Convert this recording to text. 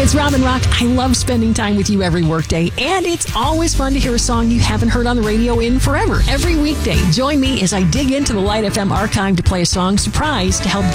it's Robin Rock. I love spending time with you every workday, and it's always fun to hear a song you haven't heard on the radio in forever. Every weekday, join me as I dig into the Light FM archive to play a song surprise to help